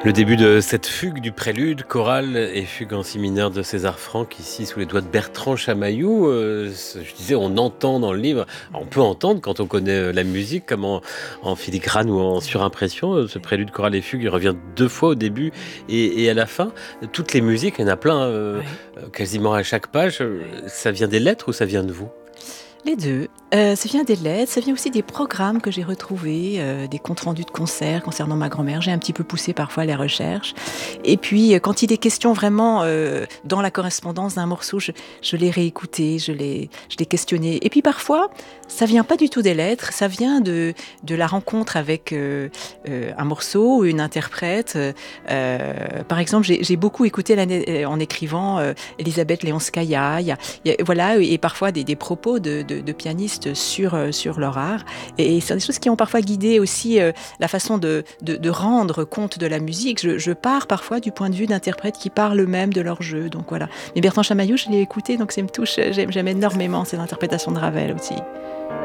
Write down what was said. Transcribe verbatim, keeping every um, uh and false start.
Le début de cette fugue du prélude, chorale et fugue en si mineur de César Franck, ici sous les doigts de Bertrand Chamaillou. Euh, je disais, on entend dans le livre, on peut entendre quand on connaît la musique, comme en, en filigrane ou en surimpression. Ce prélude, chorale et fugue, il revient deux fois au début et, et à la fin. Toutes les musiques, il y en a plein, euh, Ouais. quasiment à chaque page. Ça vient des lettres ou ça vient de vous ? Les deux. Euh, ça vient des lettres, ça vient aussi des programmes que j'ai retrouvés, euh, des comptes rendus de concerts concernant ma grand-mère. J'ai un petit peu poussé parfois les recherches. Et puis, euh, quand il est question vraiment, euh, dans la correspondance d'un morceau, je, je l'ai réécouté, je l'ai, je l'ai questionné. Et puis parfois, ça vient pas du tout des lettres, ça vient de, de la rencontre avec euh, euh, un morceau ou une interprète. Euh, par exemple, j'ai, j'ai beaucoup écouté l'année, en écrivant euh, Elisabeth Leonskaya, il y a, il y a, voilà, et parfois des, des propos de, de, de pianistes sur, euh, sur leur art. Et, et ce sont des choses qui ont parfois guidé aussi euh, la façon de, de, de rendre compte de la musique. Je, je pars parfois du point de vue d'interprètes qui parlent eux-mêmes de leur jeu. Donc voilà. Mais Bertrand Chamaillou, je l'ai écouté, donc ça me touche. J'aime, j'aime énormément ces interprétations de Ravel aussi.